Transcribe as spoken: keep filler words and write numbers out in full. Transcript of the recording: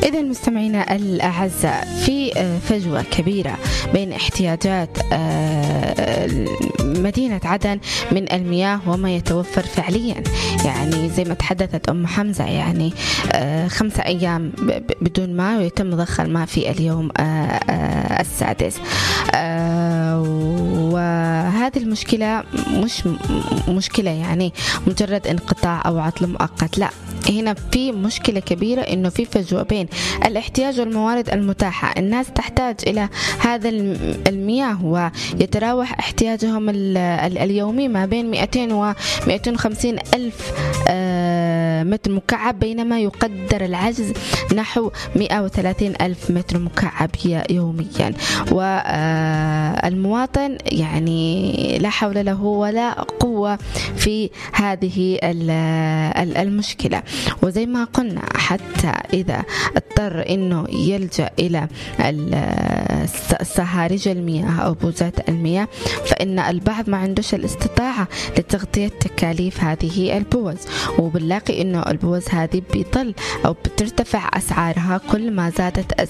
إذا مستمعينا الأعزاء، في فجوة كبيرة بين احتياجات مدينة عدن من المياه وما يتوفر فعليا. يعني زي ما تحدثت أم حمزة، يعني خمسة أيام بدون ماء ويتم ضخ الماء في اليوم السادس. وهذه المشكلة مش مشكلة يعني مجرد انقطاع أو عطل مؤقت، لا، هنا في مشكلة كبيرة إنه في فجوة بين الاحتياج والموارد المتاحة. الناس تحتاج إلى هذا المياه ويتراوح احتياجهم اليومي ما بين مئتين و مئتين وخمسين ألف متر مكعب، بينما يقدر العجز نحو مئة وثلاثين ألف متر مكعب يوميا. والمواطن يعني لا حول له ولا قوة في هذه المشكلة. وزي ما قلنا، حتى إذا اضطر إنه يلجأ إلى سهارج المياه أو بوزات المياه، فإن البعض ما عندوش الاستطاعة لتغطية تكاليف هذه البوز، وبنلاقي إنه البوز هذه بيطل أو بترتفع أسعارها كل ما زادت